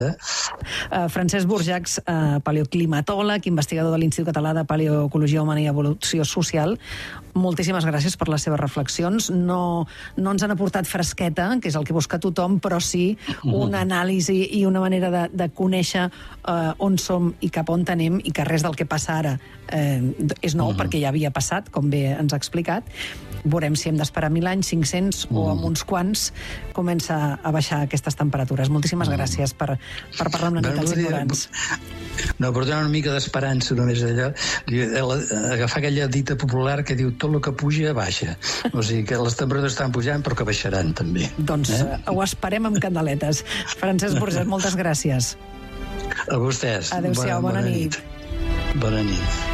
Francesc Burjacs, paleoclimatòleg, investigador de l'Institut Català de Paleoecologia Humana i Evolució Social. Moltíssimes gràcies per les seves reflexions. No ens han aportat fresqueta, que és el que busca tothom, però sí una anàlisi i una manera de conèixer on som i cap on anem, i que res del que passa ara és nou, perquè ja havia passat, com bé ens ha explicat. Veurem si hem d'esperar 1.000 anys, 500 o amb uns quants comença a baixar aquestes temperatures. Moltíssimes gràcies per parlar una mica als ignorants. No, però donar una mica d'esperança només allò. Agafar aquella dita popular que diu tot el que puja, baixa. O sigui que les temperatures estan pujant, però que baixaran també. Doncs ho esperem amb candeletes. Francesc Burjacs, moltes gràcies. A vostès. Adéu-siau, bona nit. Bona nit.